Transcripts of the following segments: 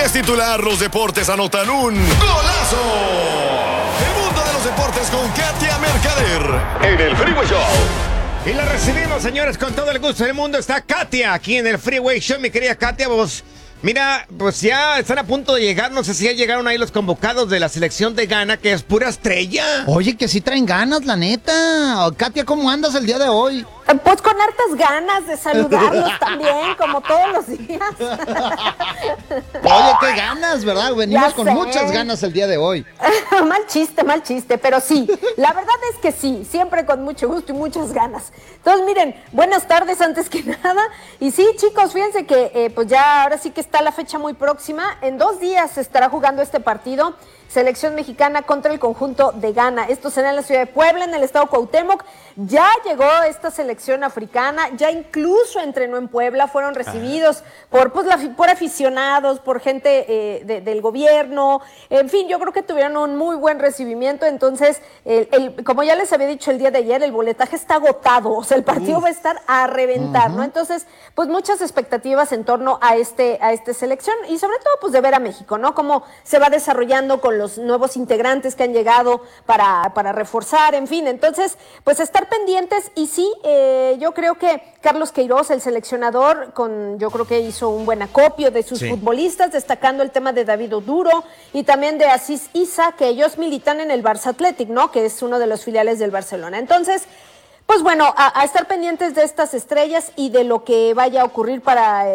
es titular, los deportes anotan un golazo. El mundo de los deportes con Katia Mercader en el Freeway Show. Y la recibimos, señores, con todo el gusto del mundo. Está Katia aquí en el Freeway Show. Mi querida Katia, vos, mira, pues ya están a punto de llegar. No sé si ya llegaron ahí los convocados de la selección de Ghana, que es pura estrella. Oye, que sí traen ganas, la neta. Katia, ¿cómo andas el día de hoy? Pues con hartas ganas de saludarlos también, como todos los días. Oye, qué ganas, ¿verdad? Venimos con muchas ganas el día de hoy. Mal chiste, pero sí, la verdad es que sí, siempre con mucho gusto y muchas ganas. Entonces, miren, buenas tardes antes que nada. Y sí, chicos, fíjense que pues ya ahora sí que está la fecha muy próxima. En 2 días se estará jugando este partido. Selección mexicana contra el conjunto de Ghana. Esto será en la ciudad de Puebla, en el estado Cuauhtémoc. Ya llegó esta selección africana, ya incluso entrenó en Puebla, fueron recibidos por aficionados, por gente del gobierno. En fin, yo creo que tuvieron un muy buen recibimiento. Entonces, como ya les había dicho el día de ayer, el boletaje está agotado. O sea, el partido va a estar a reventar, ¿no? Entonces, pues muchas expectativas en torno a este selección y sobre todo, pues de ver a México, ¿no? Cómo se va desarrollando con los nuevos integrantes que han llegado para reforzar, en fin. Entonces, pues estar pendientes. Y sí, yo creo que Carlos Queiroz, el seleccionador, yo creo que hizo un buen acopio de sus futbolistas, destacando el tema de David Oduro y también de Asís Isa, que ellos militan en el Barça Athletic, ¿no? Que es uno de los filiales del Barcelona. Entonces, pues bueno, a estar pendientes de estas estrellas y de lo que vaya a ocurrir para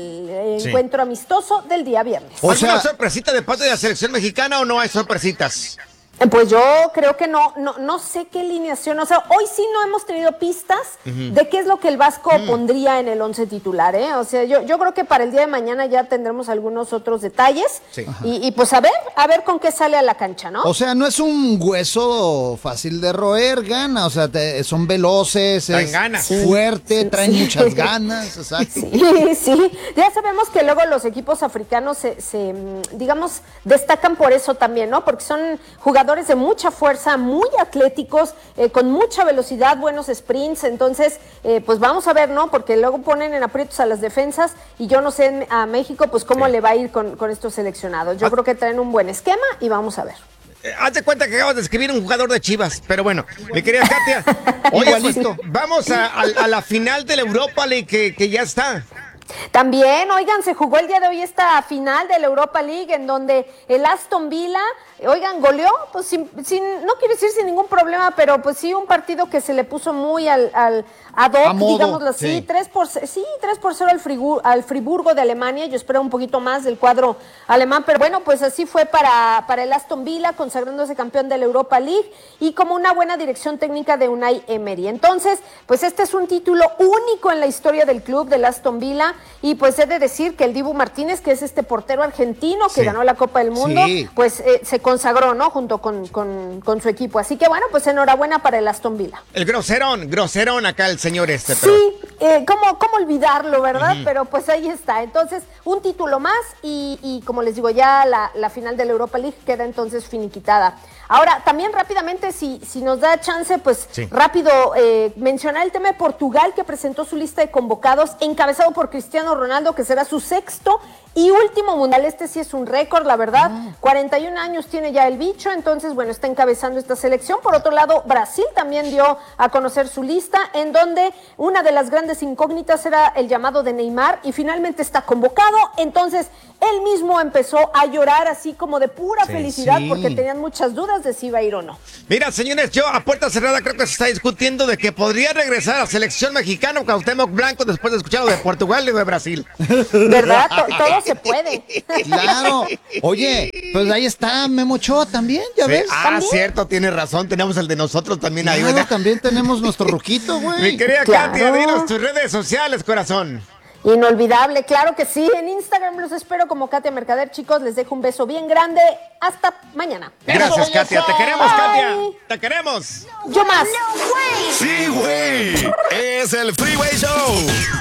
el encuentro amistoso del día viernes. ¿O sea, una sorpresita de parte de la selección mexicana o no hay sorpresitas? Pues yo creo que no sé qué alineación, o sea, hoy sí no hemos tenido pistas de qué es lo que el Vasco pondría en el 11 titular, ¿eh? O sea, yo creo que para el día de mañana ya tendremos algunos otros detalles y pues a ver con qué sale a la cancha, ¿no? O sea, no es un hueso fácil de roer, Ghana, o sea, son veloces, traen ganas, fuerte, traen muchas ganas, exacto. Sí, ya sabemos que luego los equipos africanos se digamos, destacan por eso también, ¿no? Porque son jugadores de mucha fuerza, muy atléticos, con mucha velocidad, buenos sprints. Entonces, pues vamos a ver, ¿no? Porque luego ponen en aprietos a las defensas y yo no sé a México, pues cómo le va a ir con estos seleccionados. Yo creo que traen un buen esquema y vamos a ver. Haz de cuenta que acabas de escribir un jugador de Chivas, pero bueno, mi querida Katia, oye, pues, vamos a la final de la Europa League que ya está. También, oigan, se jugó el día de hoy esta final de la Europa League en donde el Aston Villa, oigan, goleó, pues no quiero decir sin ningún problema, pero pues sí, un partido que se le puso muy ad hoc, digámoslo así, 3-0 al Friburgo de Alemania. Yo espero un poquito más del cuadro alemán, pero bueno, pues así fue para el Aston Villa, consagrándose campeón de la Europa League y como una buena dirección técnica de Unai Emery. Entonces, pues este es un título único en la historia del club del Aston Villa. Y pues he de decir que el Dibu Martínez, que es este portero argentino que ganó la Copa del Mundo, pues se consagró, ¿no? Junto con su equipo. Así que bueno, pues enhorabuena para el Aston Villa. El groserón acá el señor este. Pero... Sí, ¿cómo olvidarlo, verdad? Pero pues ahí está. Entonces, un título más y como les digo, ya la final de la Europa League queda entonces finiquitada. Ahora, también rápidamente, si nos da chance, pues rápido mencionar el tema de Portugal, que presentó su lista de convocados, encabezado por Cristiano Ronaldo, que será su 6º y último mundial. Este sí es un récord, la verdad. 41 años tiene ya el bicho, entonces, bueno, está encabezando esta selección. Por otro lado, Brasil también dio a conocer su lista, en donde una de las grandes incógnitas era el llamado de Neymar, y finalmente está convocado. Entonces, él mismo empezó a llorar así como de pura felicidad, porque tenían muchas dudas de si iba a ir o no. Mira, señores, yo a puerta cerrada creo que se está discutiendo de que podría regresar a la selección mexicana Cuauhtémoc Blanco después de escuchar lo de Portugal y de Brasil. ¿Verdad? Todo se puede. Claro. Oye, pues ahí está Memo Ochoa también, ¿ya ves? ¿También? Cierto, tienes razón, tenemos el de nosotros también ahí. Claro, también tenemos nuestro ruquito, güey. Mi querida Katia, dinos tus redes sociales, corazón. Inolvidable, claro que sí. En Instagram los espero como Katia Mercader, chicos. Les dejo un beso bien grande. Hasta mañana. Gracias, Katia. Te queremos, Katia. Te queremos. Yo más. Sí, güey. Es el Freeway Show.